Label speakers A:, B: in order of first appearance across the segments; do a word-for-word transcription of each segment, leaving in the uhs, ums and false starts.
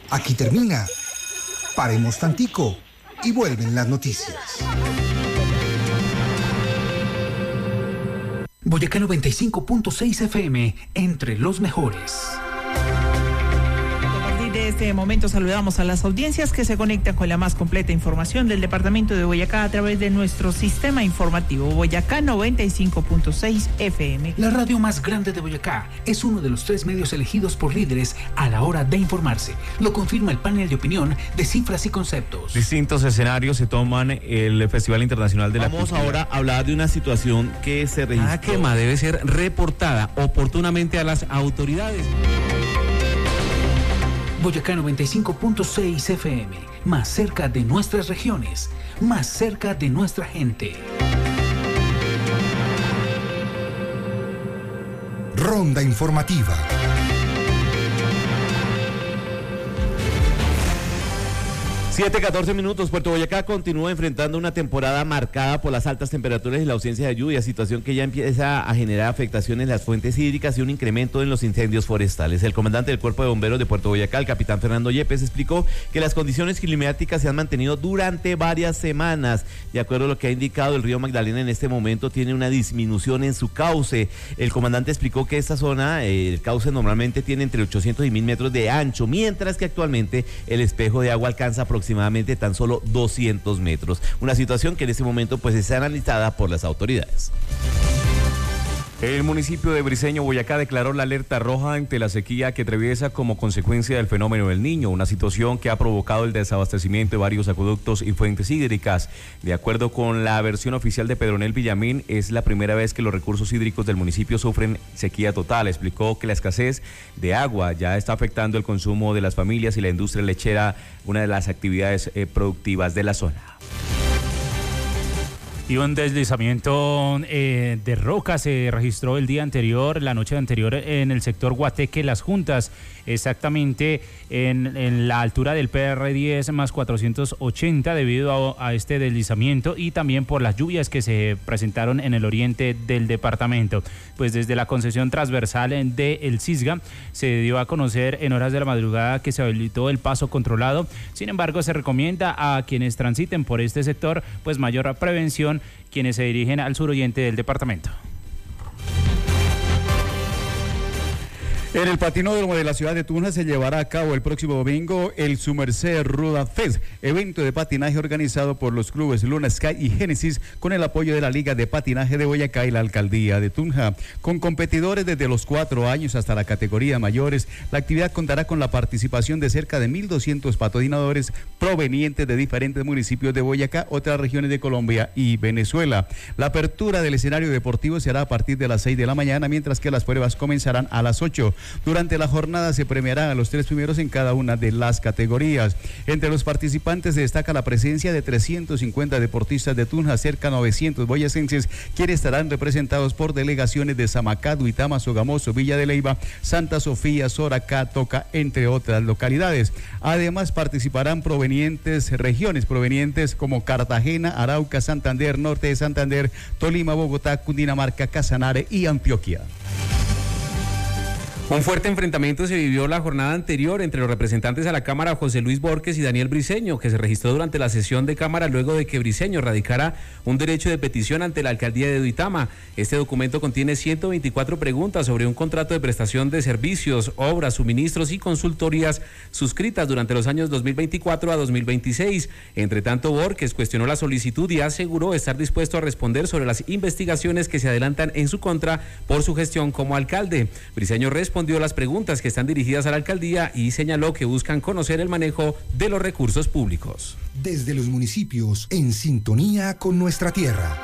A: Aquí termina. Paremos tantico y vuelven las noticias.
B: Boyacá noventa y cinco punto seis F M, entre los mejores.
C: De este momento saludamos a las audiencias que se conectan con la más completa información del departamento de Boyacá a través de nuestro sistema informativo Boyacá noventa y cinco punto seis F M.
B: La radio más grande de Boyacá es uno de los tres medios elegidos por líderes a la hora de informarse. Lo confirma el panel de opinión de Cifras y Conceptos.
D: Distintos escenarios se toman el Festival Internacional de la
E: Vamos
D: Cultura.
E: ahora a hablar de una situación que se registró.
F: La quema debe ser reportada oportunamente a las autoridades.
B: Boyacá noventa y cinco punto seis F M, más cerca de nuestras regiones, más cerca de nuestra gente.
A: Ronda informativa.
E: siete catorce minutos. Puerto Boyacá continúa enfrentando una temporada marcada por las altas temperaturas y la ausencia de lluvia, situación que ya empieza a generar afectaciones en las fuentes hídricas y un incremento en los incendios forestales. El comandante del Cuerpo de Bomberos de Puerto Boyacá, el capitán Fernando Yepes, explicó que las condiciones climáticas se han mantenido durante varias semanas. De acuerdo a lo que ha indicado, el río Magdalena en este momento tiene una disminución en su cauce. El comandante explicó que esta zona, eh, el cauce normalmente tiene entre ochocientos y mil metros de ancho, mientras que actualmente el espejo de agua alcanza aproximadamente aproximadamente tan solo doscientos metros. Una situación que en este momento pues es analizada por las autoridades.
D: El municipio de Briceño, Boyacá, declaró la alerta roja ante la sequía que atraviesa como consecuencia del fenómeno del Niño, una situación que ha provocado el desabastecimiento de varios acueductos y fuentes hídricas. De acuerdo con la versión oficial de Pedronel Villamín, es la primera vez que los recursos hídricos del municipio sufren sequía total. Explicó que la escasez de agua ya está afectando el consumo de las familias y la industria lechera, una de las actividades eh, productivas de la zona.
G: Y un deslizamiento eh, de roca se registró el día anterior, la noche anterior, en el sector Guateque, Las Juntas, exactamente en, en la altura del P R diez más cuatrocientos ochenta, debido a, a este deslizamiento y también por las lluvias que se presentaron en el oriente del departamento. Pues desde la concesión transversal de El Cisga se dio a conocer en horas de la madrugada que se habilitó el paso controlado. Sin embargo, se recomienda a quienes transiten por este sector pues mayor prevención, quienes se dirigen al suroriente del departamento.
H: En el patinódromo de la ciudad de Tunja se llevará a cabo el próximo domingo el Sumerced Ruda Fest, evento de patinaje organizado por los clubes Luna Sky y Génesis con el apoyo de la Liga de Patinaje de Boyacá y la Alcaldía de Tunja. Con competidores desde los cuatro años hasta la categoría mayores, la actividad contará con la participación de cerca de mil doscientos patinadores provenientes de diferentes municipios de Boyacá, otras regiones de Colombia y Venezuela. La apertura del escenario deportivo será a partir de las seis de la mañana, mientras que las pruebas comenzarán a las ocho. Durante la jornada se premiarán a los tres primeros en cada una de las categorías. Entre los participantes se destaca la presencia de trescientos cincuenta deportistas de Tunja, cerca de novecientos boyacenses, quienes estarán representados por delegaciones de Samacá, Duitama, Sogamoso, Villa de Leyva, Santa Sofía, Soracá, Toca, entre otras localidades. Además participarán provenientes, regiones provenientes como Cartagena, Arauca, Santander, Norte de Santander, Tolima, Bogotá, Cundinamarca, Casanare y Antioquia.
F: Un fuerte enfrentamiento se vivió la jornada anterior entre los representantes a la Cámara José Luis Borges y Daniel Briceño, que se registró durante la sesión de Cámara luego de que Briceño radicara un derecho de petición ante la Alcaldía de Duitama. Este documento contiene ciento veinticuatro preguntas sobre un contrato de prestación de servicios, obras, suministros y consultorías suscritas durante los años dos mil veinticuatro a dos mil veintiséis. Entre tanto, Borges cuestionó la solicitud y aseguró estar dispuesto a responder sobre las investigaciones que se adelantan en su contra por su gestión como alcalde. Briceño respondió respondió las preguntas que están dirigidas a la alcaldía y señaló que buscan conocer el manejo de los recursos públicos.
A: Desde los municipios, en sintonía con nuestra tierra.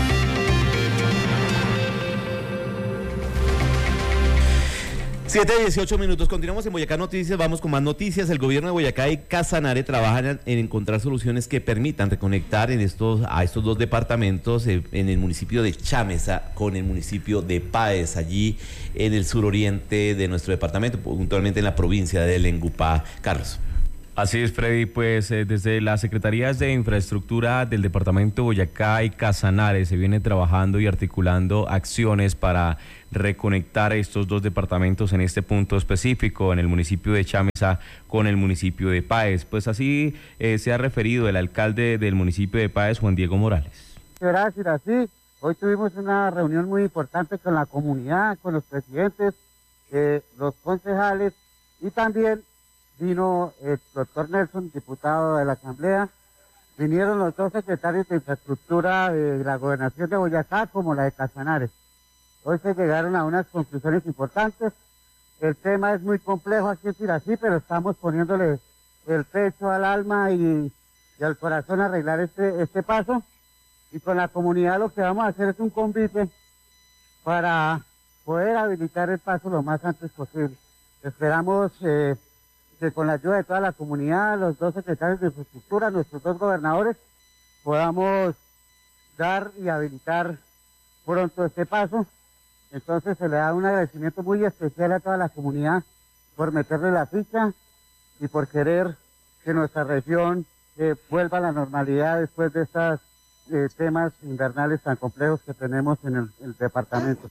E: siete dieciocho minutos, continuamos en Boyacá Noticias, vamos con más noticias. El gobierno de Boyacá y Casanare trabajan en encontrar soluciones que permitan reconectar en estos, a estos dos departamentos, eh, en el municipio de Chámeza con el municipio de Páez, allí en el suroriente de nuestro departamento, puntualmente en la provincia de Lengupá. Carlos.
D: Así es, Freddy, pues eh, desde las Secretarías de Infraestructura del Departamento de Boyacá y Casanare se viene trabajando y articulando acciones para reconectar estos dos departamentos en este punto específico, en el municipio de Chámeza con el municipio de Páez. Pues así eh, se ha referido el alcalde del municipio de Páez, Juan Diego Morales.
I: Gracias, así. Hoy tuvimos una reunión muy importante con la comunidad, con los presidentes, eh, los concejales y también vino el doctor Nelson, diputado de la Asamblea. Vinieron los dos secretarios de Infraestructura de la Gobernación de Boyacá como la de Casanare. Hoy se llegaron a unas conclusiones importantes. El tema es muy complejo aquí en Sirací, pero estamos poniéndole el pecho al alma y, y al corazón a arreglar este, este paso. Y con la comunidad lo que vamos a hacer es un convite para poder habilitar el paso lo más antes posible. Esperamos eh, que con la ayuda de toda la comunidad, los dos secretarios de Infraestructura, nuestros dos gobernadores, podamos dar y habilitar pronto este paso. Entonces se le da un agradecimiento muy especial a toda la comunidad por meterle la ficha y por querer que nuestra región eh, vuelva a la normalidad después de estos eh, temas invernales tan complejos que tenemos en el, el departamento.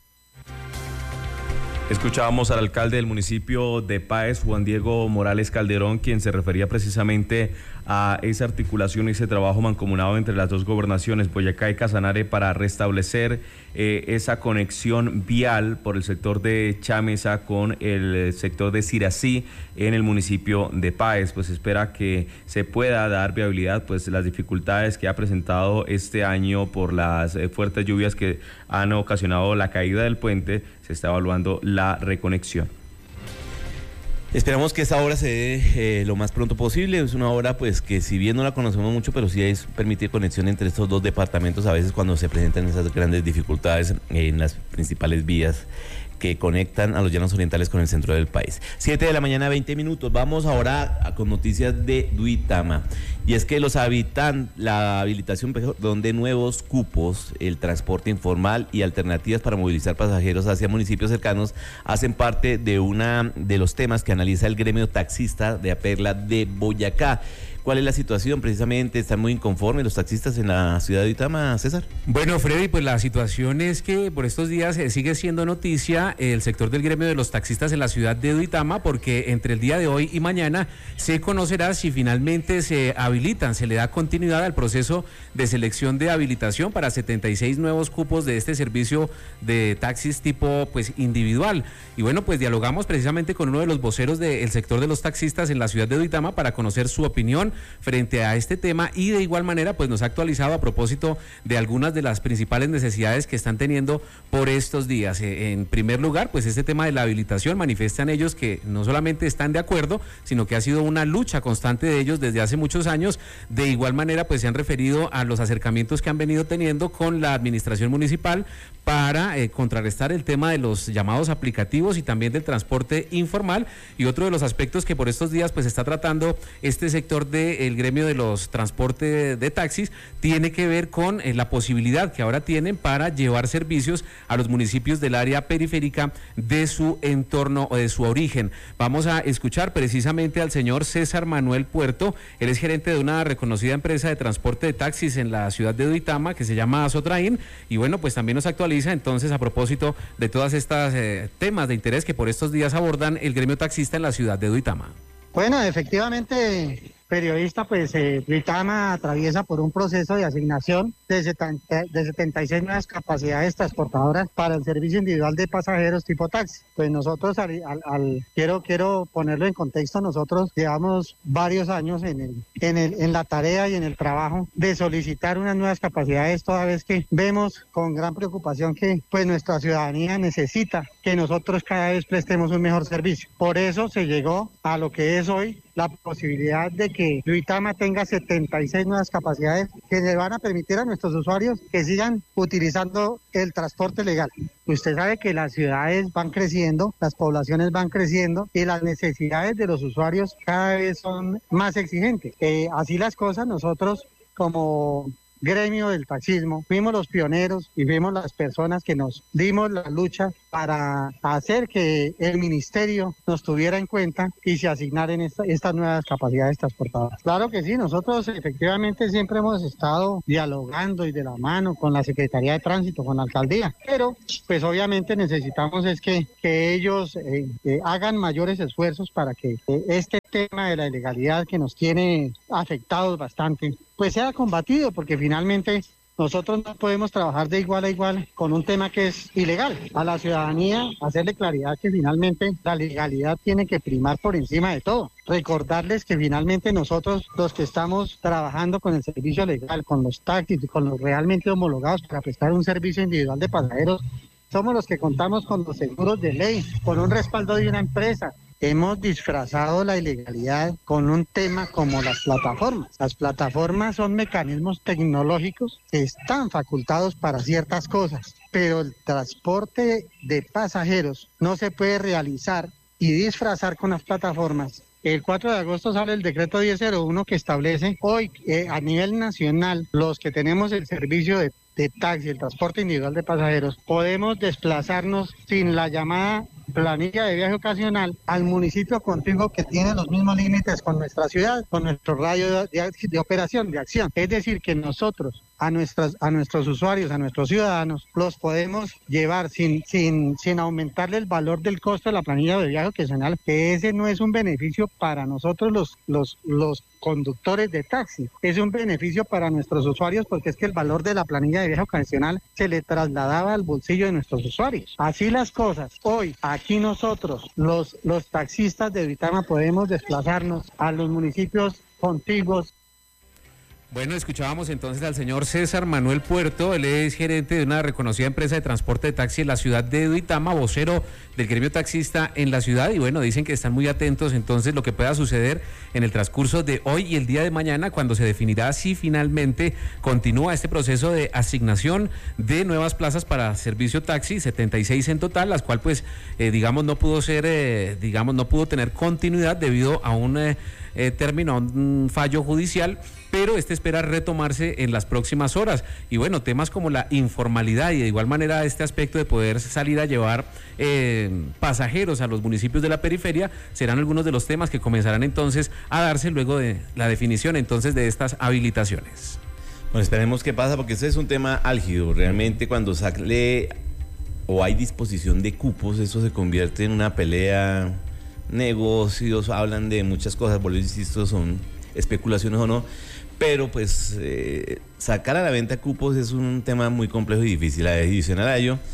D: Escuchábamos al alcalde del municipio de Páez, Juan Diego Morales Calderón, quien se refería precisamente a esa articulación y ese trabajo mancomunado entre las dos gobernaciones, Boyacá y Casanare, para restablecer eh, esa conexión vial por el sector de Chámeza con el sector de Sirací en el municipio de Páez. Pues espera que se pueda dar viabilidad, pues las dificultades que ha presentado este año por las eh, fuertes lluvias que han ocasionado la caída del puente. Se está evaluando la reconexión.
E: Esperamos que esta obra se dé eh, lo más pronto posible. Es una obra pues que si bien no la conocemos mucho, pero sí es permitir conexión entre estos dos departamentos a veces cuando se presentan esas grandes dificultades en las principales vías que conectan a los llanos orientales con el centro del país. siete de la mañana, veinte minutos. Vamos ahora a, con noticias de Duitama. Y es que los habitan, la habilitación perdón, de nuevos cupos, el transporte informal y alternativas para movilizar pasajeros hacia municipios cercanos hacen parte de una de los temas que analiza el gremio taxista de Aperla de Boyacá. ¿Cuál es la situación? Precisamente están muy inconformes los taxistas en la ciudad de Duitama, César.
F: Bueno, Freddy, pues la situación es que por estos días eh, sigue siendo noticia el sector del gremio de los taxistas en la ciudad de Duitama, porque entre el día de hoy y mañana se conocerá si finalmente se habilitan, se le da continuidad al proceso de selección de habilitación para setenta y seis nuevos cupos de este servicio de taxis tipo pues individual. Y bueno, pues dialogamos precisamente con uno de los voceros del sector de los taxistas en la ciudad de Duitama para conocer su opinión frente a este tema, y de igual manera pues nos ha actualizado a propósito de algunas de las principales necesidades que están teniendo por estos días. En primer lugar, pues este tema de la habilitación, manifiestan ellos que no solamente están de acuerdo, sino que ha sido una lucha constante de ellos desde hace muchos años. De igual manera pues se han referido a los acercamientos que han venido teniendo con la administración municipal para eh, contrarrestar el tema de los llamados aplicativos y también del transporte informal. Y otro de los aspectos que por estos días pues está tratando este sector de el gremio de los transportes de taxis tiene que ver con eh, la posibilidad que ahora tienen para llevar servicios a los municipios del área periférica de su entorno o de su origen. Vamos a escuchar precisamente al señor César Manuel Puerto. Él es gerente de una reconocida empresa de transporte de taxis en la ciudad de Duitama que se llama Azotrain, y bueno, pues también nos actualiza entonces a propósito de todas estas eh, temas de interés que por estos días abordan el gremio taxista en la ciudad de Duitama.
J: Bueno, efectivamente, periodista, pues eh, Duitama atraviesa por un proceso de asignación de, setenta, de setenta y seis nuevas capacidades transportadoras para el servicio individual de pasajeros tipo taxi. Pues nosotros, al, al, al, quiero quiero ponerlo en contexto, nosotros llevamos varios años en, el, en, el, en la tarea y en el trabajo de solicitar unas nuevas capacidades, toda vez que vemos con gran preocupación que pues nuestra ciudadanía necesita que nosotros cada vez prestemos un mejor servicio. Por eso se llegó a lo que es hoy la posibilidad de que Duitama tenga setenta y seis nuevas capacidades que le van a permitir a nuestros usuarios que sigan utilizando el transporte legal. Usted sabe que las ciudades van creciendo, las poblaciones van creciendo y las necesidades de los usuarios cada vez son más exigentes. Eh, así las cosas, nosotros como gremio del taxismo, fuimos los pioneros y fuimos las personas que nos dimos la lucha para hacer que el ministerio nos tuviera en cuenta y se asignaran esta, estas nuevas capacidades transportadoras. Claro que sí, nosotros efectivamente siempre hemos estado dialogando y de la mano con la Secretaría de Tránsito, con la Alcaldía, pero pues obviamente necesitamos es que, que ellos eh, eh, hagan mayores esfuerzos para que eh, este tema de la ilegalidad que nos tiene afectados bastante, pues sea combatido, porque finalmente nosotros no podemos trabajar de igual a igual con un tema que es ilegal. A la ciudadanía hacerle claridad que finalmente la legalidad tiene que primar por encima de todo. Recordarles que finalmente nosotros, los que estamos trabajando con el servicio legal, con los taxis y con los realmente homologados para prestar un servicio individual de pasajeros, somos los que contamos con los seguros de ley, con un respaldo de una empresa. Hemos disfrazado la ilegalidad con un tema como las plataformas. Las plataformas son mecanismos tecnológicos que están facultados para ciertas cosas, pero el transporte de pasajeros no se puede realizar y disfrazar con las plataformas. El cuatro de agosto sale el decreto diez cero uno que establece hoy eh, a nivel nacional los que tenemos el servicio de, de taxi, el transporte individual de pasajeros, podemos desplazarnos sin la llamada planilla de viaje ocasional al municipio contiguo que tiene los mismos límites con nuestra ciudad, con nuestro radio de, de, de operación, de acción. Es decir, que nosotros a nuestros, a nuestros usuarios, a nuestros ciudadanos, los podemos llevar sin, sin, sin aumentarle el valor del costo de la planilla de viaje ocasional, que ese no es un beneficio para nosotros los, los, los conductores de taxi, es un beneficio para nuestros usuarios porque es que el valor de la planilla de viaje ocasional se le trasladaba al bolsillo de nuestros usuarios. Así las cosas, hoy aquí nosotros, los, los taxistas de Duitama, podemos desplazarnos a los municipios contiguos.
F: Bueno, escuchábamos entonces al señor César Manuel Puerto, él es gerente de una reconocida empresa de transporte de taxi en la ciudad de Duitama, vocero del gremio taxista en la ciudad, y bueno, dicen que están muy atentos entonces lo que pueda suceder en el transcurso de hoy y el día de mañana, cuando se definirá si finalmente continúa este proceso de asignación de nuevas plazas para servicio taxi, setenta y seis en total, las cuales pues eh, digamos no pudo ser, eh, digamos no pudo tener continuidad debido a un eh, eh, término, un fallo judicial, pero este espera retomarse en las próximas horas. Y bueno, temas como la informalidad y de igual manera este aspecto de poder salir a llevar eh, pasajeros a los municipios de la periferia serán algunos de los temas que comenzarán entonces a darse luego de la definición entonces de estas habilitaciones.
E: Bueno, esperemos qué pasa, porque este es un tema álgido. Realmente cuando sale o hay disposición de cupos, eso se convierte en una pelea, negocios, hablan de muchas cosas, por eso insisto, son especulaciones o no, pero pues eh, sacar a la venta cupos es un tema muy complejo y difícil. Adicional a ello,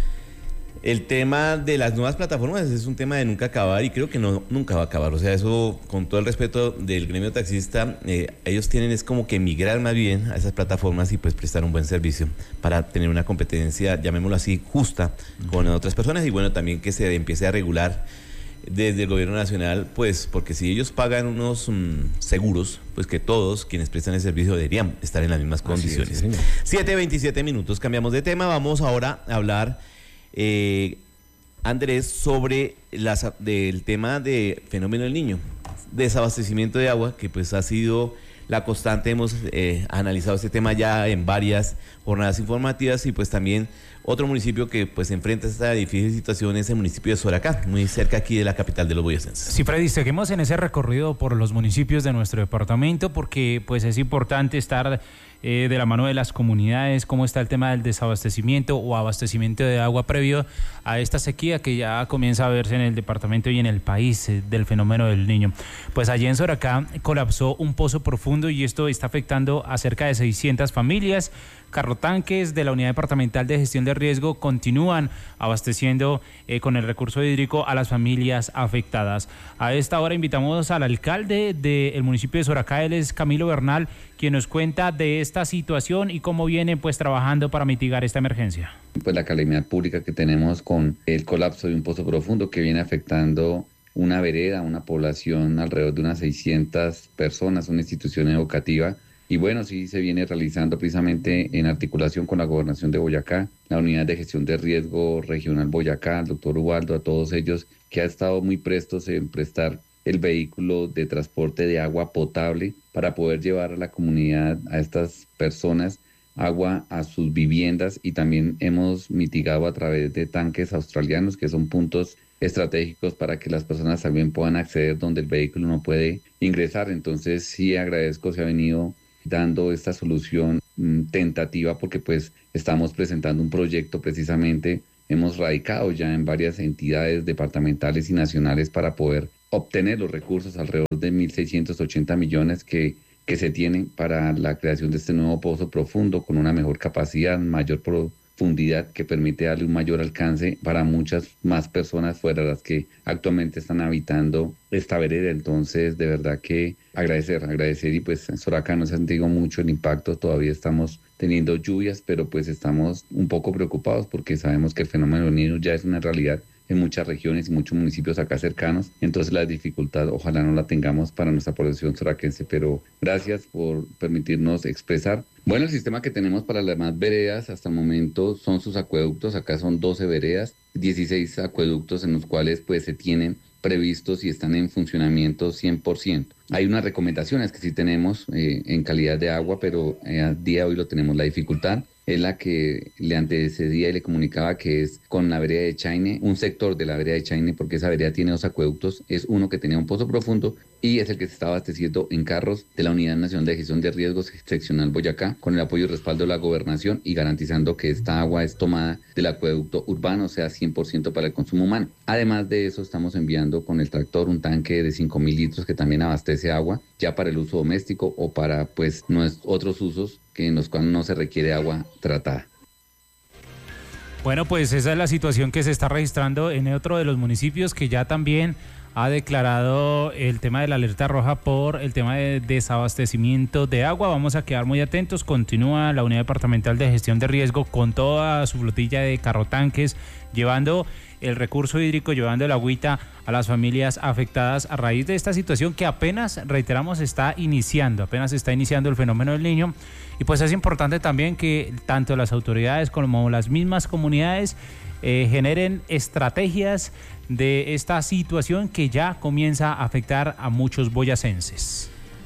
E: el tema de las nuevas plataformas es un tema de nunca acabar y creo que no nunca va a acabar. O sea, eso, con todo el respeto del gremio taxista, eh, ellos tienen es como que migrar más bien a esas plataformas y pues prestar un buen servicio para tener una competencia, llamémoslo así, justa con otras personas, y bueno, también que se empiece a regular desde el gobierno nacional, pues porque si ellos pagan unos um, seguros, pues que todos quienes prestan el servicio deberían estar en las mismas condiciones. siete veintisiete minutos, cambiamos de tema, vamos ahora a hablar, eh, Andrés, sobre las, del tema de fenómeno del niño, desabastecimiento de agua, que pues ha sido la constante. Hemos eh, analizado este tema ya en varias jornadas informativas, y pues también otro municipio que pues enfrenta esta difícil situación es el municipio de Soracá, muy cerca aquí de la capital de los boyacenses.
G: Sí, Freddy, seguimos en ese recorrido por los municipios de nuestro departamento porque pues es importante estar eh, de la mano de las comunidades, cómo está el tema del desabastecimiento o abastecimiento de agua previo a esta sequía que ya comienza a verse en el departamento y en el país eh, del fenómeno del niño. Pues allí en Soracá colapsó un pozo profundo y esto está afectando a cerca de seiscientas familias. Carrotanques de la Unidad Departamental de Gestión de Riesgo continúan abasteciendo eh, con el recurso hídrico a las familias afectadas. A esta hora invitamos al alcalde del municipio de Soracá, él es Camilo Bernal, quien nos cuenta de esta situación y cómo viene pues trabajando para mitigar esta emergencia.
K: Pues la calamidad pública que tenemos con el colapso de un pozo profundo que viene afectando una vereda, una población alrededor de unas seiscientas personas, una institución educativa. Y bueno, sí se viene realizando precisamente en articulación con la Gobernación de Boyacá, la Unidad de Gestión de Riesgo Regional Boyacá, el doctor Ubaldo, a todos ellos que han estado muy prestos en prestar el vehículo de transporte de agua potable para poder llevar a la comunidad, a estas personas, agua a sus viviendas, y también hemos mitigado a través de tanques australianos, que son puntos estratégicos para que las personas también puedan acceder donde el vehículo no puede ingresar. Entonces sí agradezco, se ha venido dando esta solución mmm, tentativa, porque pues estamos presentando un proyecto precisamente, hemos radicado ya en varias entidades departamentales y nacionales para poder obtener los recursos, alrededor de mil seiscientos ochenta millones que, que se tienen para la creación de este nuevo pozo profundo con una mejor capacidad, mayor profundidad, que permite darle un mayor alcance para muchas más personas fuera de las que actualmente están habitando esta vereda. Entonces, de verdad que agradecer, agradecer y pues en Soracá no se ha sentido mucho el impacto, todavía estamos teniendo lluvias, pero pues estamos un poco preocupados porque sabemos que el fenómeno del Niño ya es una realidad en muchas regiones y muchos municipios acá cercanos, entonces la dificultad ojalá no la tengamos para nuestra población soraquense, pero gracias por permitirnos expresar. Bueno, el sistema que tenemos para las demás veredas hasta el momento son sus acueductos, acá son doce veredas, dieciséis acueductos en los cuales pues se tienen previstos y están en funcionamiento cien por ciento. Hay unas recomendaciones que sí tenemos eh, en calidad de agua, pero eh, a día de hoy lo tenemos. La dificultad es la que le antecedía y le comunicaba, que es con la vereda de Chaine, un sector de la vereda de Chaine, porque esa vereda tiene dos acueductos, es uno que tenía un pozo profundo y es el que se está abasteciendo en carros de la Unidad Nacional de Gestión de Riesgos Seccional Boyacá, con el apoyo y respaldo de la gobernación y garantizando que esta agua es tomada del acueducto urbano, o sea, cien por ciento para el consumo humano. Además de eso, estamos enviando con el tractor un tanque de cinco mil litros que también abastece agua, ya para el uso doméstico o para pues otros usos que en los cuales no se requiere agua tratada.
G: Bueno, pues esa es la situación que se está registrando en otro de los municipios que ya también ha declarado el tema de la alerta roja por el tema de desabastecimiento de agua. Vamos a quedar muy atentos. Continúa la Unidad Departamental de Gestión de Riesgo con toda su flotilla de carrotanques llevando el recurso hídrico, llevando el agüita a las familias afectadas a raíz de esta situación que apenas, reiteramos, está iniciando, apenas está iniciando el fenómeno del Niño. Y pues es importante también que tanto las autoridades como las mismas comunidades eh, generen estrategias de esta situación que ya comienza a afectar a muchos boyacenses.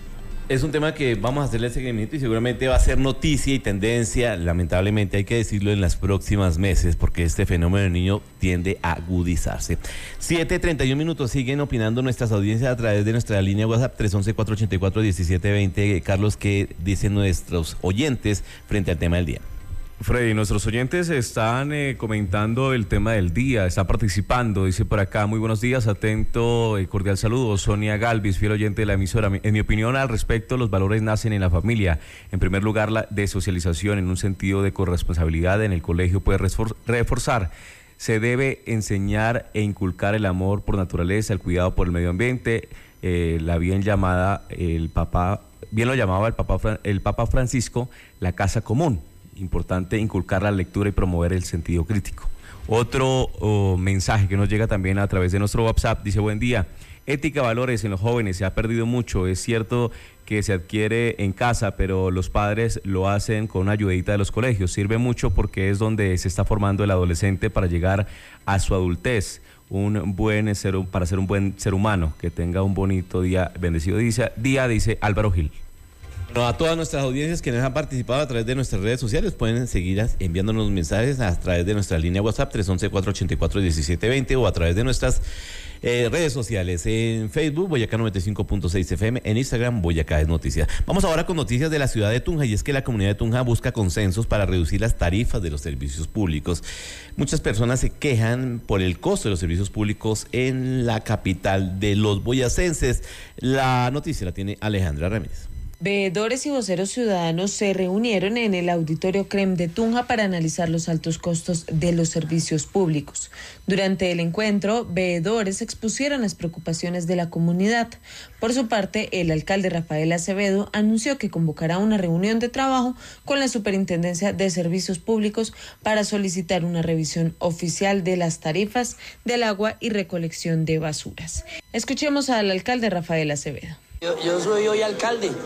E: Es un tema que vamos a hacerle seguimiento y seguramente va a ser noticia y tendencia, lamentablemente hay que decirlo, en las próximas meses, porque este fenómeno del Niño tiende a agudizarse. siete treinta y uno minutos, siguen opinando nuestras audiencias a través de nuestra línea WhatsApp tres once, cuatro ochenta y cuatro, diecisiete veinte. Carlos, ¿qué dicen nuestros oyentes frente al tema del día?
D: Freddy, nuestros oyentes están eh, comentando el tema del día, están participando, dice por acá, muy buenos días, atento, eh, cordial saludo, Sonia Galvis, fiel oyente de la emisora. En mi opinión al respecto, los valores nacen en la familia. En primer lugar, la de socialización en un sentido de corresponsabilidad en el colegio puede reforzar. Se debe enseñar e inculcar el amor por naturaleza, el cuidado por el medio ambiente, eh, la bien llamada, el papá, bien lo llamaba el papá, el Papa Francisco, la casa común. Importante inculcar la lectura y promover el sentido crítico. Otro oh, mensaje que nos llega también a través de nuestro WhatsApp dice: buen día, ética, valores en los jóvenes se ha perdido mucho. Es cierto que se adquiere en casa, pero los padres lo hacen con una ayudita de los colegios. Sirve mucho porque es donde se está formando el adolescente para llegar a su adultez. Un buen ser, para ser un buen ser humano, que tenga un bonito día, bendecido dice, día, dice Álvaro Gil.
E: Bueno, a todas nuestras audiencias que nos han participado a través de nuestras redes sociales, pueden seguir enviándonos mensajes a través de nuestra línea WhatsApp tres once, cuatro ochenta y cuatro, diecisiete veinte o a través de nuestras eh, redes sociales. En Facebook, Boyacá noventa y cinco punto seis F M, en Instagram, Boyacá es Noticias. Vamos ahora con noticias de la ciudad de Tunja, y es que la comunidad de Tunja busca consensos para reducir las tarifas de los servicios públicos. Muchas personas se quejan por el costo de los servicios públicos en la capital de los boyacenses. La noticia la tiene Alejandra Ramírez.
L: Veedores y voceros ciudadanos se reunieron en el Auditorio C R E M de Tunja para analizar los altos costos de los servicios públicos. Durante el encuentro, veedores expusieron las preocupaciones de la comunidad. Por su parte, el alcalde Rafael Acevedo anunció que convocará una reunión de trabajo con la Superintendencia de Servicios Públicos para solicitar una revisión oficial de las tarifas del agua y recolección de basuras. Escuchemos al alcalde Rafael Acevedo.
M: Yo, yo soy hoy alcalde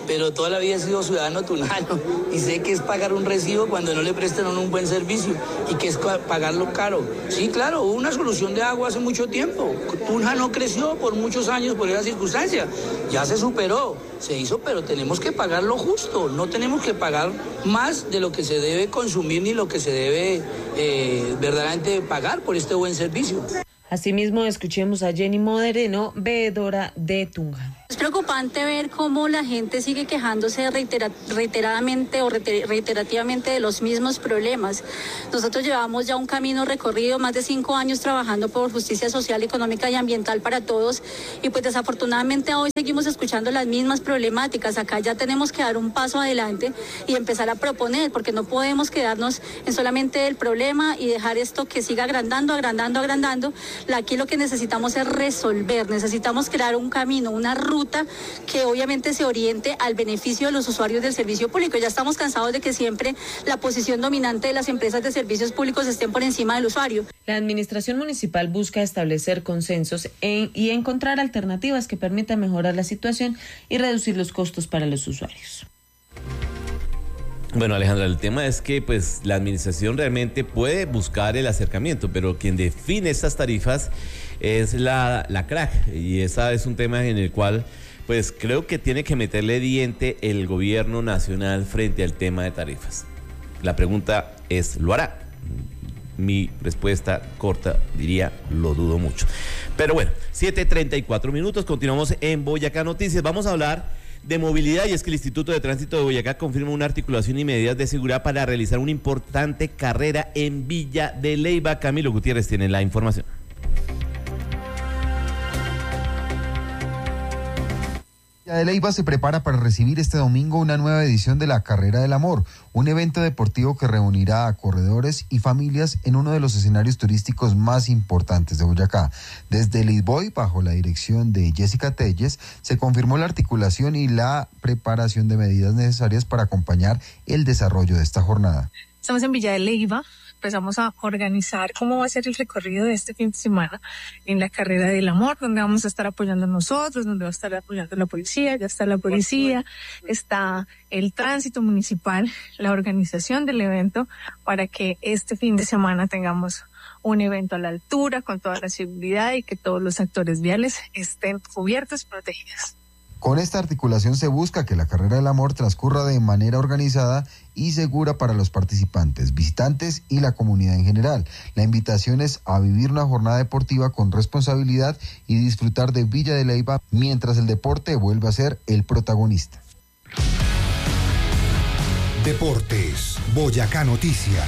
M: pero toda la vida he sido ciudadano tunano y sé que es pagar un recibo cuando no le prestan a uno un buen servicio y que es pagarlo caro. Sí, claro, hubo una solución de agua hace mucho tiempo. Tunja no creció por muchos años por esa circunstancia. Ya se superó, se hizo, pero tenemos que pagar lo justo. No tenemos que pagar más de lo que se debe consumir ni lo que se debe eh, verdaderamente pagar por este buen servicio.
L: Asimismo, escuchemos a Jenny Modereno, veedora de Tunja.
N: Es preocupante ver cómo la gente sigue quejándose reitera, reiteradamente o reiter, reiterativamente de los mismos problemas. Nosotros llevamos ya un camino recorrido, más de cinco años trabajando por justicia social, económica y ambiental para todos, y pues desafortunadamente hoy seguimos escuchando las mismas problemáticas. Acá ya tenemos que dar un paso adelante y empezar a proponer, porque no podemos quedarnos en solamente el problema y dejar esto que siga agrandando, agrandando, agrandando. Aquí lo que necesitamos es resolver, necesitamos crear un camino, una ruta que obviamente se oriente al beneficio de los usuarios del servicio público. Ya estamos cansados de que siempre la posición dominante de las empresas de servicios públicos estén por encima del usuario.
L: La administración municipal busca establecer consensos en, y encontrar alternativas que permitan mejorar la situación y reducir los costos para los usuarios.
E: Bueno, Alejandra, el tema es que pues la administración realmente puede buscar el acercamiento, pero quien define estas tarifas es la, la C R A C, y ese es un tema en el cual pues creo que tiene que meterle diente el gobierno nacional frente al tema de tarifas. La pregunta es, ¿lo hará? Mi respuesta corta diría, lo dudo mucho. Pero bueno, siete treinta y cuatro minutos, continuamos en Boyacá Noticias. Vamos a hablar de movilidad, y es que el Instituto de Tránsito de Boyacá confirma una articulación y medidas de seguridad para realizar una importante carrera en Villa de Leyva. Camilo Gutiérrez tiene la información.
O: Villa de Leyva se prepara para recibir este domingo una nueva edición de la Carrera del Amor, un evento deportivo que reunirá a corredores y familias en uno de los escenarios turísticos más importantes de Boyacá. Desde Lisboy, bajo la dirección de Jessica Telles, se confirmó la articulación y la preparación de medidas necesarias para acompañar el desarrollo de esta jornada.
P: Estamos en Villa de Leyva. Empezamos a organizar cómo va a ser el recorrido de este fin de semana en la Carrera del Amor, donde vamos a estar apoyando nosotros, donde va a estar apoyando la policía, ya está la policía, está el tránsito municipal, la organización del evento, para que este fin de semana tengamos un evento a la altura, con toda la seguridad y que todos los actores viales estén cubiertos y protegidos.
O: Con esta articulación se busca que la Carrera del Amor transcurra de manera organizada y segura para los participantes, visitantes y la comunidad en general. La invitación es a vivir una jornada deportiva con responsabilidad y disfrutar de Villa de Leyva mientras el deporte vuelve a ser el protagonista.
A: Deportes, Boyacá Noticias.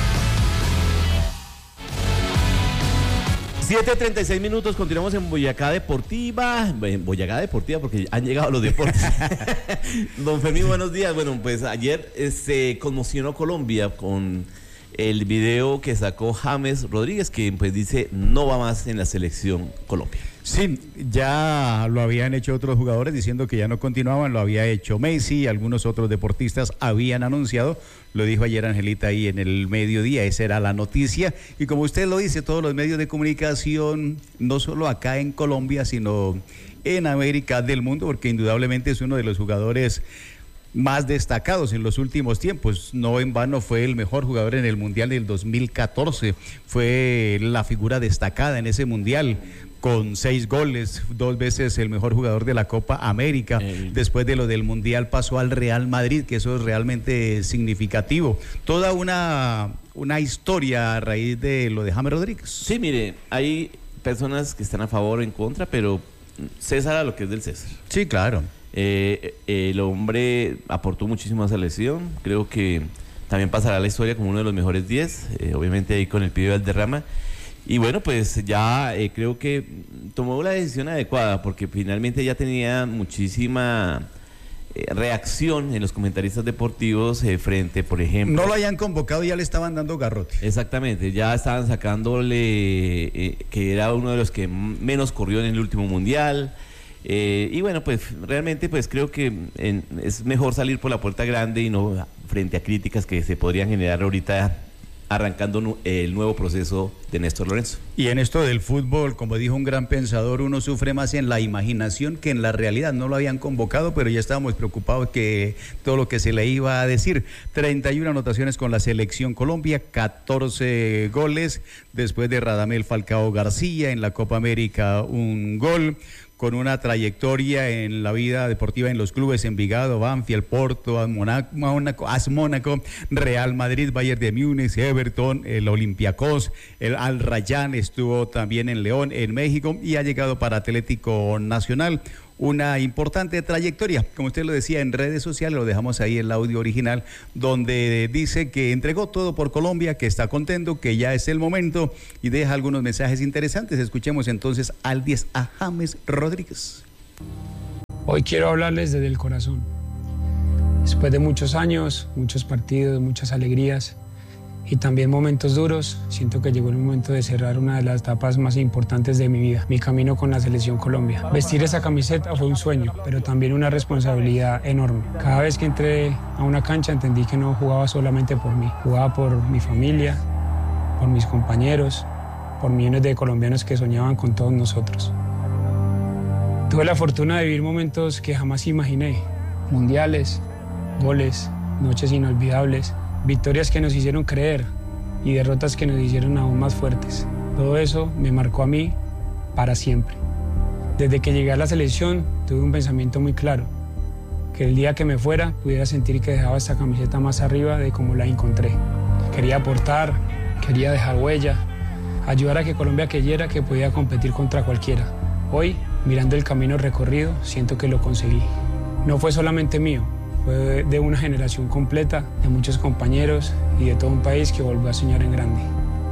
E: siete treinta y seis minutos, continuamos en Boyacá Deportiva, en Boyacá Deportiva porque han llegado los deportes. Don Fermín, buenos días. Bueno, pues ayer se conmocionó Colombia con el video que sacó James Rodríguez, que pues dice no va más en la selección Colombia.
H: Sí, ya lo habían hecho otros jugadores diciendo que ya no continuaban, lo había hecho Messi, algunos otros deportistas habían anunciado, lo dijo ayer Angelita ahí en el mediodía, esa era la noticia, y como usted lo dice, todos los medios de comunicación, no solo acá en Colombia, sino en América del mundo, porque indudablemente es uno de los jugadores más destacados en los últimos tiempos. No en vano fue el mejor jugador en el Mundial del dos mil catorce, fue la figura destacada en ese Mundial, con seis goles, dos veces el mejor jugador de la Copa América. El... Después de lo del Mundial pasó al Real Madrid, que eso es realmente significativo. Toda una, una historia a raíz de lo de James Rodríguez.
E: Sí, mire, hay personas que están a favor o en contra, pero César a lo que es del César.
H: Sí, claro.
E: Eh, el hombre aportó muchísimo a esa selección, creo que también pasará a la historia como uno de los mejores diez, eh, obviamente ahí con el Pibe Valderrama. Y bueno, pues ya eh, creo que tomó la decisión adecuada, porque finalmente ya tenía muchísima eh, reacción en los comentaristas deportivos eh, frente, por ejemplo...
H: No lo hayan convocado, ya le estaban dando garrote.
E: Exactamente, ya estaban sacándole eh, que era uno de los que menos corrió en el último Mundial. Eh, y bueno, pues realmente pues creo que en, es mejor salir por la puerta grande y no frente a críticas que se podrían generar ahorita arrancando nu- el nuevo proceso de Néstor Lorenzo.
H: Y en esto del fútbol, como dijo un gran pensador, uno sufre más en la imaginación que en la realidad. No lo habían convocado, pero ya estábamos preocupados que todo lo que se le iba a decir. treinta y una anotaciones con la selección Colombia, catorce goles, después de Radamel Falcao García en la Copa América, un gol, con una trayectoria en la vida deportiva en los clubes Envigado, Banfield, Porto, Mónaco, AS Mónaco, Real Madrid, Bayern de Múnich, Everton, el Olympiacos, el Al Rayyan, estuvo también en León, en México, y ha llegado para Atlético Nacional. Una importante trayectoria, como usted lo decía, en redes sociales, lo dejamos ahí el audio original, donde dice que entregó todo por Colombia, que está contento, que ya es el momento, y deja algunos mensajes interesantes. Escuchemos entonces al diez a James Rodríguez.
Q: Hoy quiero hablarles desde el corazón. Después de muchos años, muchos partidos, muchas alegrías y también momentos duros, siento que llegó el momento de cerrar una de las etapas más importantes de mi vida, mi camino con la Selección Colombia. Vestir esa camiseta fue un sueño, pero también una responsabilidad enorme. Cada vez que entré a una cancha entendí que no jugaba solamente por mí, jugaba por mi familia, por mis compañeros, por millones de colombianos que soñaban con todos nosotros. Tuve la fortuna de vivir momentos que jamás imaginé, mundiales, goles, noches inolvidables, victorias que nos hicieron creer y derrotas que nos hicieron aún más fuertes. Todo eso me marcó a mí para siempre. Desde que llegué a la selección tuve un pensamiento muy claro, que el día que me fuera pudiera sentir que dejaba esta camiseta más arriba de como la encontré. Quería aportar, quería dejar huella, ayudar a que Colombia creyera que podía competir contra cualquiera. Hoy, mirando el camino recorrido, siento que lo conseguí. No fue solamente mío, fue de una generación completa, de muchos compañeros y de todo un país que volvió a soñar en grande.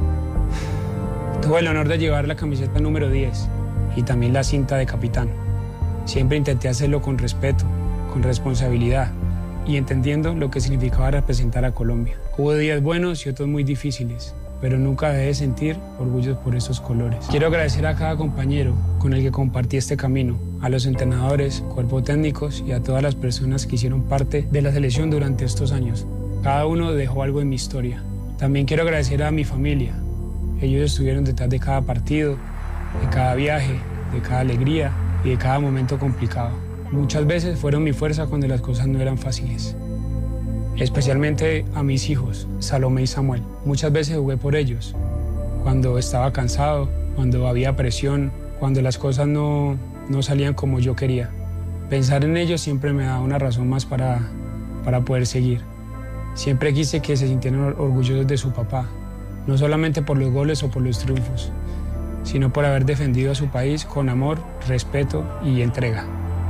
Q: Tuve el honor de llevar la camiseta número diez y también la cinta de capitán. Siempre intenté hacerlo con respeto, con responsabilidad y entendiendo lo que significaba representar a Colombia. Hubo días buenos y otros muy difíciles, pero nunca dejé de sentir orgullo por esos colores. Quiero agradecer a cada compañero con el que compartí este camino, a los entrenadores, cuerpos técnicos y a todas las personas que hicieron parte de la selección durante estos años. Cada uno dejó algo en mi historia. También quiero agradecer a mi familia. Ellos estuvieron detrás de cada partido, de cada viaje, de cada alegría y de cada momento complicado. Muchas veces fueron mi fuerza cuando las cosas no eran fáciles. Especialmente a mis hijos, Salomé y Samuel. Muchas veces jugué por ellos, cuando estaba cansado, cuando había presión, cuando las cosas no, no salían como yo quería. Pensar en ellos siempre me da una razón más para, para poder seguir. Siempre quise que se sintieran orgullosos de su papá, no solamente por los goles o por los triunfos, sino por haber defendido a su país con amor, respeto y entrega.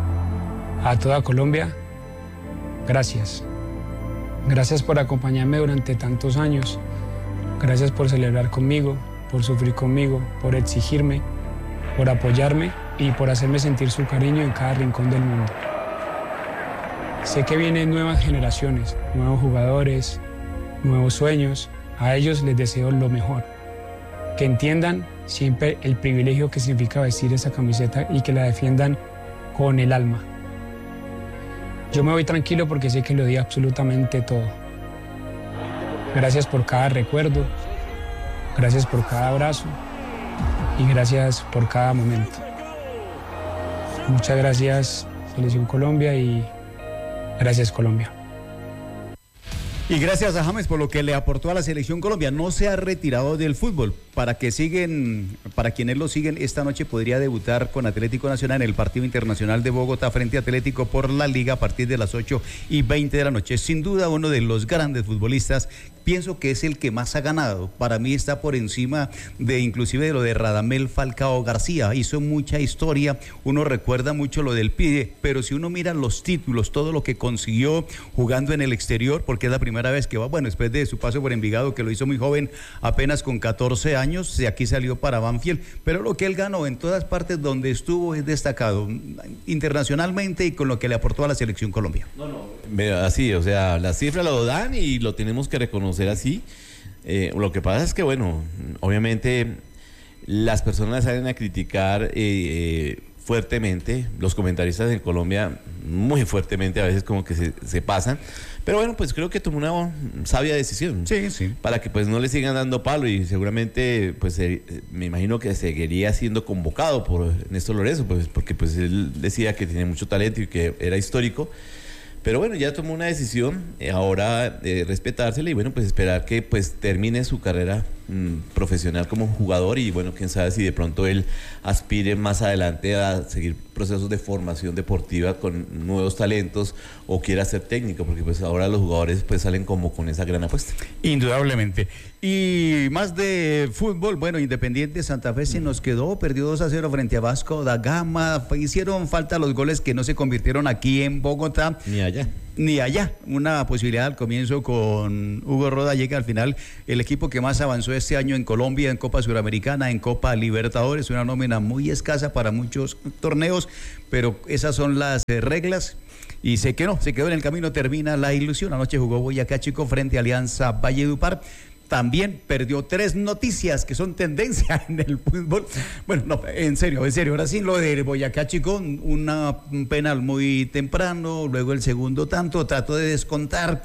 Q: A toda Colombia, gracias. Gracias por acompañarme durante tantos años. Gracias por celebrar conmigo, por sufrir conmigo, por exigirme, por apoyarme y por hacerme sentir su cariño en cada rincón del mundo. Sé que vienen nuevas generaciones, nuevos jugadores, nuevos sueños. A ellos les deseo lo mejor. Que entiendan siempre el privilegio que significa vestir esa camiseta y que la defiendan con el alma. Yo me voy tranquilo porque sé que lo di absolutamente todo. Gracias por cada recuerdo, gracias por cada abrazo y gracias por cada momento. Muchas gracias, Selección Colombia, y gracias, Colombia.
H: Y gracias a James por lo que le aportó a la Selección Colombia. No se ha retirado del fútbol. Para que siguen, para quienes lo siguen, esta noche podría debutar con Atlético Nacional en el partido internacional de Bogotá frente a Atlético por la Liga a partir de las ocho y veinte de la noche. Sin duda uno de los grandes futbolistas. Pienso que es el que más ha ganado. Para mí está por encima de inclusive de lo de Radamel Falcao García. Hizo mucha historia. Uno recuerda mucho lo del Pide, pero si uno mira los títulos, todo lo que consiguió jugando en el exterior, porque es la primera vez que va, bueno, después de su paso por Envigado, que lo hizo muy joven, apenas con catorce años, de aquí salió para Banfield, pero lo que él ganó en todas partes donde estuvo es destacado, internacionalmente y con lo que le aportó a la Selección Colombia.
E: No, no. Así, o sea, las cifras lo dan y lo tenemos que reconocer así. Eh, lo que pasa es que, bueno, obviamente las personas salen a criticar eh, eh, fuertemente, los comentaristas en Colombia muy fuertemente, a veces como que se, se pasan. Pero bueno, pues creo que tomó una sabia decisión.
H: Sí, sí.
E: Para que pues no le sigan dando palo y seguramente pues eh, me imagino que seguiría siendo convocado por Néstor Lorenzo, pues porque pues él decía que tenía mucho talento y que era histórico. Pero bueno, ya tomó una decisión, eh, ahora eh, respetársela y bueno, pues esperar que pues termine su carrera mmm, profesional como jugador y bueno, quién sabe si de pronto él aspire más adelante a seguir procesos de formación deportiva con nuevos talentos o quiera ser técnico, porque pues ahora los jugadores pues salen como con esa gran apuesta.
H: Indudablemente. Y más de fútbol, bueno, Independiente Santa Fe se nos quedó, perdió dos a cero frente a Vasco da Gama, hicieron falta los goles que no se convirtieron aquí en Bogotá.
E: Ni allá.
H: Ni allá, una posibilidad al comienzo con Hugo Roda, llega al final el equipo que más avanzó este año en Colombia, en Copa Suramericana, en Copa Libertadores, una nómina muy escasa para muchos torneos, pero esas son las eh, reglas. Y se quedó, se quedó en el camino, termina la ilusión. Anoche jugó Boyacá Chico frente a Alianza Valledupar. También perdió tres noticias que son tendencia en el fútbol. Bueno, no, en serio, en serio. Ahora sí, lo de Boyacá Chico, una, un penal muy temprano, luego el segundo tanto, trató de descontar.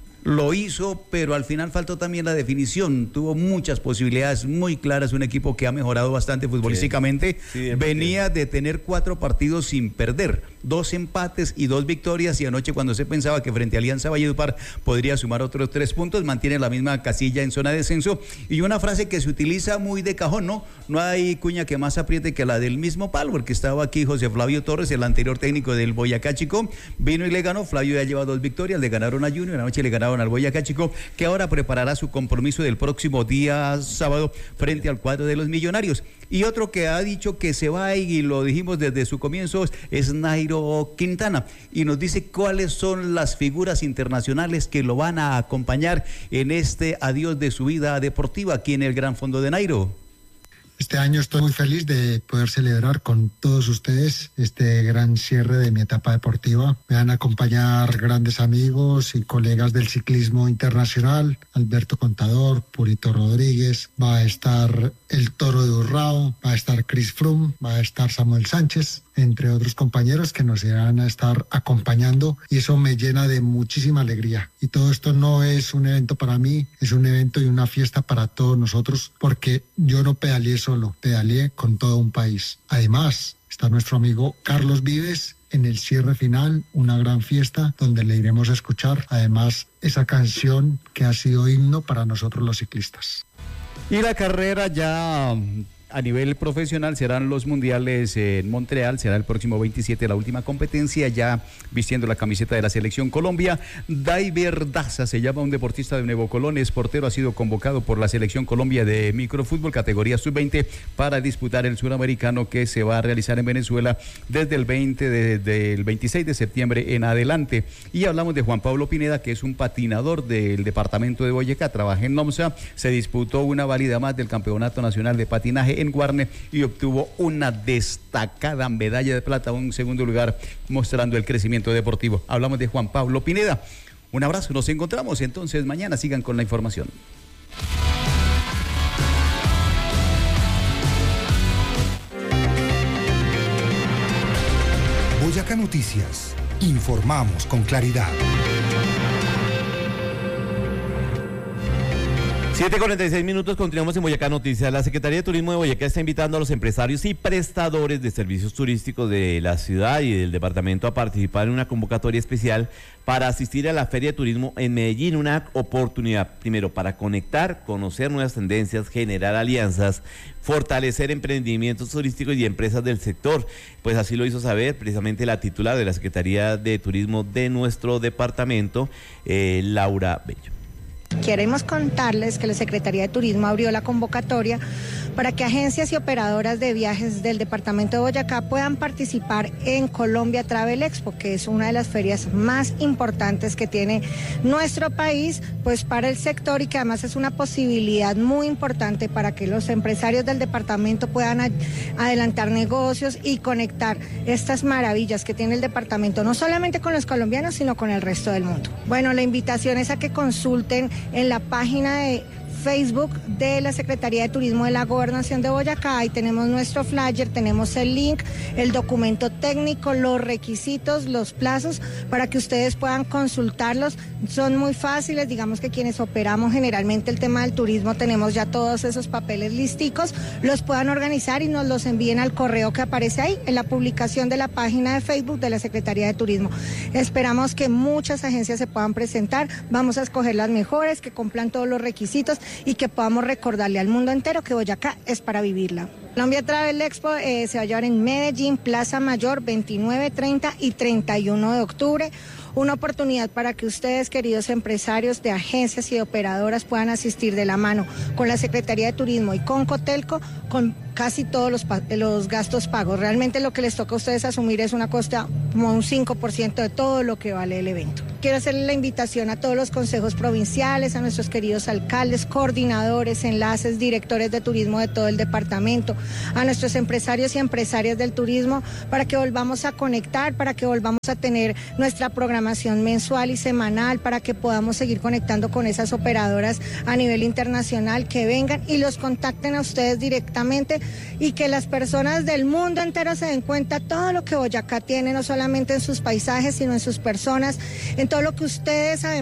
H: Lo hizo, pero al final faltó también la definición. Tuvo muchas posibilidades muy claras. Un equipo que ha mejorado bastante futbolísticamente. Sí, sí, venía de tener cuatro partidos sin perder, dos empates y dos victorias. Y anoche, cuando se pensaba que frente a Alianza Valledupar podría sumar otros tres puntos, mantiene la misma casilla en zona de descenso. Y una frase que se utiliza muy de cajón, ¿no? No hay cuña que más apriete que la del mismo palo, porque estaba aquí José Flavio Torres, el anterior técnico del Boyacá Chico. Vino y le ganó. Flavio ya lleva dos victorias, le ganaron a Junior. Anoche le ganaron al Boyacá Chico, que ahora preparará su compromiso del próximo día sábado frente al cuadro de los Millonarios. Y otro que ha dicho que se va, y lo dijimos desde su comienzo, es Nairo Quintana, y nos dice cuáles son las figuras internacionales que lo van a acompañar en este adiós de su vida deportiva aquí en el Gran Fondo de Nairo.
R: Este año estoy muy feliz de poder celebrar con todos ustedes este gran cierre de mi etapa deportiva. Me van a acompañar grandes amigos y colegas del ciclismo internacional, Alberto Contador, Purito Rodríguez, va a estar el Toro de Urrao, va a estar Chris Froome, va a estar Samuel Sánchez, entre otros compañeros que nos irán a estar acompañando, y eso me llena de muchísima alegría. Y todo esto no es un evento para mí, es un evento y una fiesta para todos nosotros, porque yo no pedaleé solo, pedaleé con todo un país. Además, está nuestro amigo Carlos Vives en el cierre final, una gran fiesta donde le iremos a escuchar además esa canción que ha sido himno para nosotros los ciclistas.
H: Y la carrera ya a nivel profesional serán los mundiales en Montreal, será el próximo veintisiete la última competencia, ya vistiendo la camiseta de la Selección Colombia. Daiver Daza se llama, un deportista de Nuevo Colón, es portero, ha sido convocado por la Selección Colombia de microfútbol, categoría sub veinte, para disputar el suramericano que se va a realizar en Venezuela desde el veinte de, del veintiséis de septiembre en adelante. Y hablamos de Juan Pablo Pineda, que es un patinador del departamento de Boyacá, trabaja en NOMSA, se disputó una válida más del Campeonato Nacional de Patinaje en Guarne y obtuvo una destacada medalla de plata, un segundo lugar, mostrando el crecimiento deportivo. Hablamos de Juan Pablo Pineda. Un abrazo, nos encontramos entonces mañana, sigan con la información.
A: Boyacá Noticias, informamos con claridad.
E: siete cuarenta y seis minutos, continuamos en Boyacá Noticias. La Secretaría de Turismo de Boyacá está invitando a los empresarios y prestadores de servicios turísticos de la ciudad y del departamento a participar en una convocatoria especial para asistir a la Feria de Turismo en Medellín, una oportunidad primero para conectar, conocer nuevas tendencias, generar alianzas, fortalecer emprendimientos turísticos y empresas del sector. Pues así lo hizo saber precisamente la titular de la Secretaría de Turismo de nuestro departamento, eh, Laura Bello.
S: Queremos contarles que la Secretaría de Turismo abrió la convocatoria para que agencias y operadoras de viajes del departamento de Boyacá puedan participar en Colombia Travel Expo, que es una de las ferias más importantes que tiene nuestro país, pues para el sector, y que además es una posibilidad muy importante para que los empresarios del departamento puedan a- adelantar negocios y conectar estas maravillas que tiene el departamento, no solamente con los colombianos, sino con el resto del mundo. Bueno, la invitación es a que consulten en la página de Facebook de la Secretaría de Turismo de la Gobernación de Boyacá. Ahí tenemos nuestro flyer, tenemos el link, el documento técnico, los requisitos, los plazos, para que ustedes puedan consultarlos. Son muy fáciles, digamos que quienes operamos generalmente el tema del turismo tenemos ya todos esos papeles listicos, los puedan organizar y nos los envíen al correo que aparece ahí en la publicación de la página de Facebook de la Secretaría de Turismo. Esperamos que muchas agencias se puedan presentar, vamos a escoger las mejores, que cumplan todos los requisitos y que podamos recordarle al mundo entero que Boyacá es para vivirla. Colombia Travel Expo eh, se va a llevar en Medellín, Plaza Mayor, veintinueve, treinta y treinta y uno de octubre. Una oportunidad para que ustedes, queridos empresarios de agencias y de operadoras, puedan asistir de la mano con la Secretaría de Turismo y con Cotelco con casi todos los, los gastos pagos. Realmente lo que les toca a ustedes asumir es una costa como un cinco por ciento de todo lo que vale el evento. Quiero hacerle la invitación a todos los consejos provinciales, a nuestros queridos alcaldes, coordinadores, enlaces, directores de turismo de todo el departamento, a nuestros empresarios y empresarias del turismo, para que volvamos a conectar, para que volvamos a tener nuestra programación mensual y semanal, para que podamos seguir conectando con esas operadoras a nivel internacional, que vengan y los contacten a ustedes directamente y que las personas del mundo entero se den cuenta todo lo que Boyacá tiene, no solamente en sus paisajes, sino en sus personas, en todo lo que ustedes además